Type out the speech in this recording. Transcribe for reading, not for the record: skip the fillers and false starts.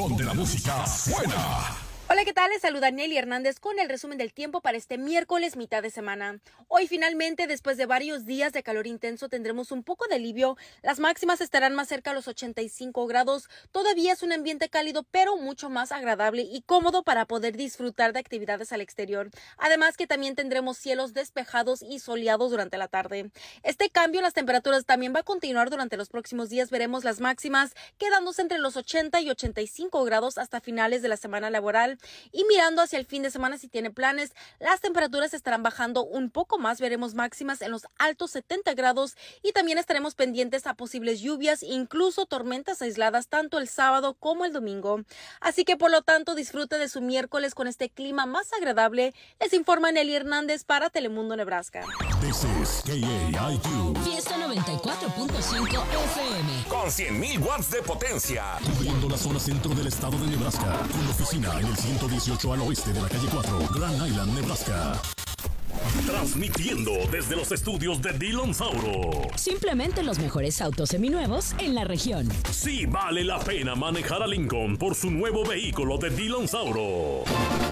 donde la música suena. Hola, ¿qué tal? Les saluda Nelly Hernández con el resumen del tiempo para este miércoles, mitad de semana. Hoy finalmente, después de varios días de calor intenso, tendremos un poco de alivio. Las máximas estarán más cerca a los 85 grados. Todavía es un ambiente cálido, pero mucho más agradable y cómodo para poder disfrutar de actividades al exterior. Además que también tendremos cielos despejados y soleados durante la tarde. Este cambio en las temperaturas también va a continuar durante los próximos días. Veremos las máximas quedándose entre los 80 y 85 grados hasta finales de la semana laboral. Y mirando hacia el fin de semana, si tiene planes, las temperaturas estarán bajando un poco más. Veremos máximas en los altos 70 grados y también estaremos pendientes a posibles lluvias, incluso tormentas aisladas, tanto el sábado como el domingo. Así que, por lo tanto, disfrute de su miércoles con este clima más agradable. Les informa Nelly Hernández para Telemundo, Nebraska. This is KAIQ. Fiesta 94.5 FM. Con 100,000 watts de potencia. Cubriendo la zona centro del estado de Nebraska. Con oficina en el 118 al oeste de la calle 4, Grand Island, Nebraska. Transmitiendo desde los estudios de Dillon Sauro. Simplemente los mejores autos seminuevos en la región. Sí vale la pena manejar a Lincoln por su nuevo vehículo de Dillon Sauro.